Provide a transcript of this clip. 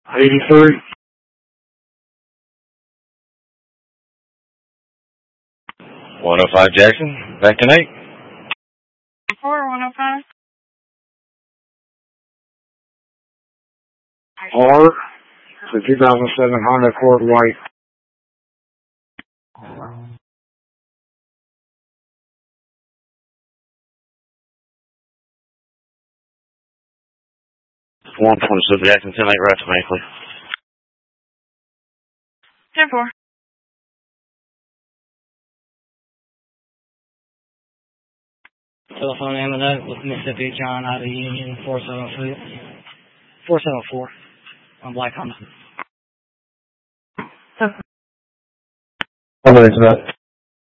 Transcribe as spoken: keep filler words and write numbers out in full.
eighty-three. one oh five Jackson, back tonight. four one oh five. R, it's a two thousand seven Honda Accord White. one twenty-seven Jackson, ten eight, right to me, please. ten four. Telephone Ammonite with Mississippi John out of Union four seven four. four seven four on Black Honda. How many is that?